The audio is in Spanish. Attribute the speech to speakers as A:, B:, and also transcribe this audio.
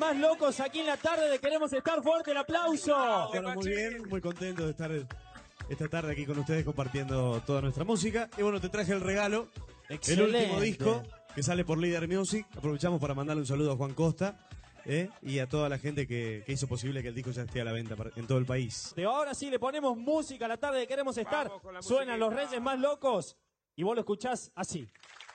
A: más locos aquí en la tarde de Queremos Estar. Fuerte el aplauso.
B: Bueno, muy bien, muy contento de estar esta tarde aquí con ustedes compartiendo toda nuestra música. Y bueno, te traje el regalo,
A: Excelente.
B: el último disco que sale por Líder Music. Aprovechamos para mandarle un saludo a Juan Costa y a toda la gente que hizo posible que el disco ya esté a la venta en todo el país.
A: De ahora sí le ponemos música a la tarde de Queremos Estar. Suenan los Reyes Más Locos y vos lo escuchás así.